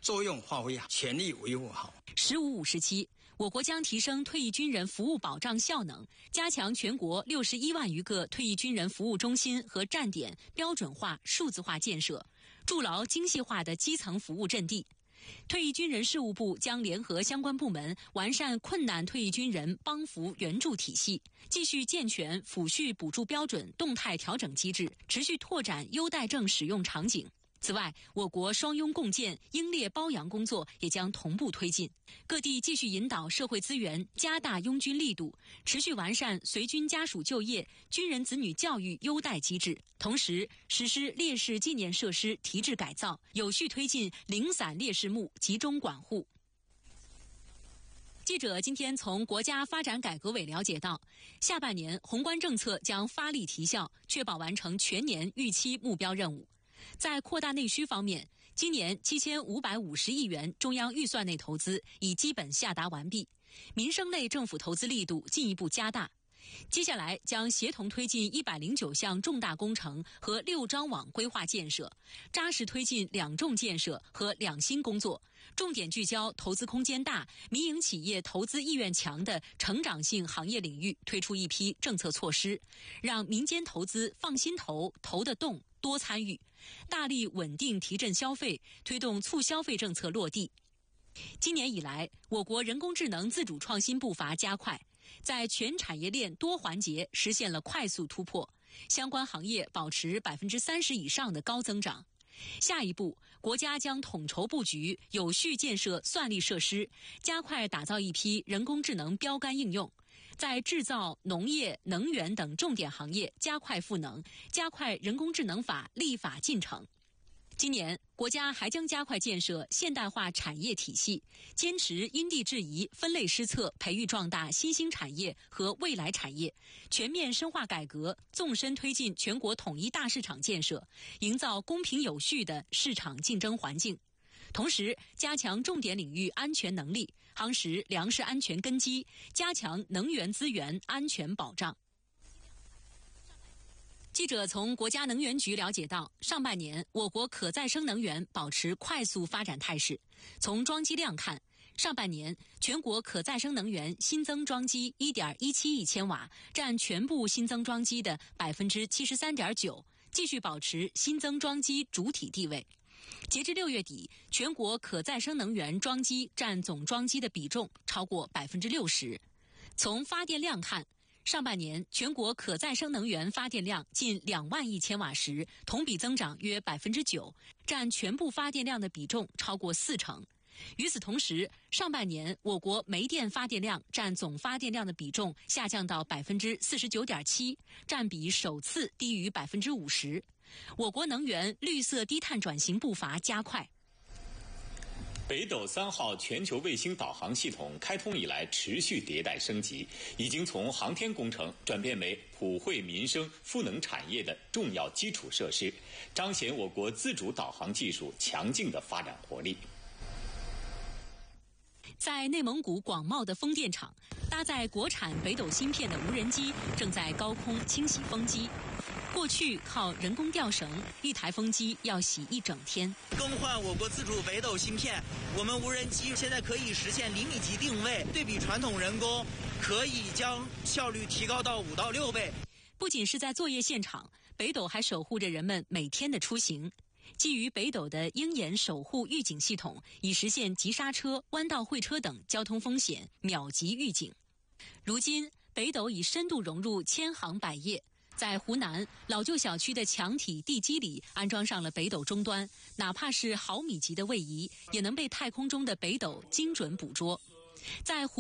作用发挥好，全力维护好。 15/57，我国将提升退役军人服务保障效能，加强全国61万余个退役军人服务中心和站点标准化、数字化建设，筑牢精细化的基层服务阵地。退役军人事务部将联合相关部门完善困难退役军人帮扶援助体系，继续健全抚恤补助标准动态调整机制，持续拓展优待证使用场景。此外，我国双拥共建、英烈褒扬工作也将同步推进。各地继续引导社会资源，加大拥军力度，持续完善随军家属就业、军人子女教育优待机制，同时实施烈士纪念设施提质改造，有序推进零散烈士墓集中管护。记者今天从国家发展改革委了解到，下半年宏观政策将发力提效，确保完成全年预期目标任务。在扩大内需方面，今年7550亿元中央预算内投资已基本下达完毕，民生类政府投资力度进一步加大。接下来将协同推进109项重大工程和6张网规划建设，扎实推进2重建设和2新工作，重点聚焦投资空间大、民营企业投资意愿强的成长性行业领域，推出一批政策措施，让民间投资放心投，投得动，多参与，大力稳定提振消费，推动促消费政策落地。今年以来，我国人工智能自主创新步伐加快，在全产业链多环节实现了快速突破，相关行业保持30%以上的高增长。下一步，国家将统筹布局，有序建设算力设施，加快打造一批人工智能标杆应用，在制造、农业、能源等重点行业加快赋能，加快人工智能法立法进程。今年，国家还将加快建设现代化产业体系，坚持因地制宜、分类施策，培育壮大新兴产业和未来产业，全面深化改革，纵深推进全国统一大市场建设，营造公平有序的市场竞争环境。同时，加强重点领域安全能力，夯实粮食安全根基，加强能源资源安全保障。记者从国家能源局了解到，上半年我国可再生能源保持快速发展态势。从装机量看，上半年全国可再生能源新增装机 1.17 亿千瓦，占全部新增装机的 73.9%， 继续保持新增装机主体地位。截至6月底，全国可再生能源装机占总装机的比重超过 60%。 从发电量看，上半年全国可再生能源发电量近2万亿千瓦时，同比增长约 9%， 占全部发电量的比重超过40%。与此同时，上半年我国煤电发电量占总发电量的比重下降到 49.7%， 占比首次低于 50%。 我国能源绿色低碳转型步伐加快。 北斗3号全球卫星导航系统开通以来持续迭代升级，已经从航天工程转变为普惠民生赋能产业的重要基础设施，彰显我国自主导航技术强劲的发展活力。 在内蒙古广袤的风电场，搭载国产北斗芯片的无人机正在高空清洗风机。过去靠人工吊绳，一台风机要洗一整天。 更换我国自主北斗芯片，我们无人机现在可以实现厘米级定位，对比传统人工，可以将效率提高到5到6倍。 不仅是在作业现场，北斗还守护着人们每天的出行。基于北斗的鹰眼守护预警系统，以实现急刹车、弯道会车等交通风险秒级预警。如今，北斗已深度融入千行百业。在湖南老旧小区的墙体地基里安装上了北斗终端，哪怕是毫米级的位移，也能被太空中的北斗精准捕捉。在